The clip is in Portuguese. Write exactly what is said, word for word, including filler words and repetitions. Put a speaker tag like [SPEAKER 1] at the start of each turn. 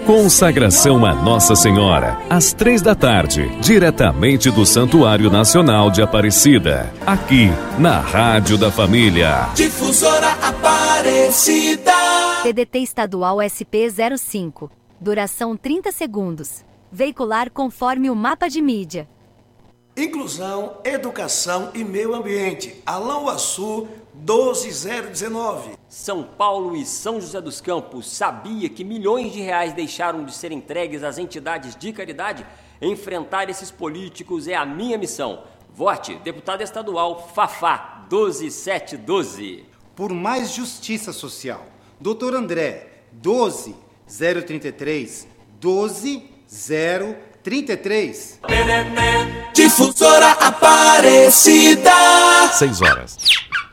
[SPEAKER 1] Consagração a Nossa Senhora, às três da tarde, diretamente do Santuário Nacional de Aparecida, aqui na Rádio da Família.
[SPEAKER 2] Difusora Aparecida.
[SPEAKER 3] T D T estadual S P zero cinco. Duração trinta segundos. Veicular conforme o mapa de mídia.
[SPEAKER 4] Inclusão, Educação e Meio Ambiente. Alain Uaçu, doze zero dezenove.
[SPEAKER 5] São Paulo e São José dos Campos. Sabia que milhões de reais deixaram de ser entregues às entidades de caridade? Enfrentar esses políticos é a minha missão. Vote, deputado estadual Fafá, doze sete doze.
[SPEAKER 6] Por mais justiça social. doutor André, doze zero trinta e três, doze zero trinta e três.
[SPEAKER 2] Difusora Aparecida.
[SPEAKER 1] Seis horas.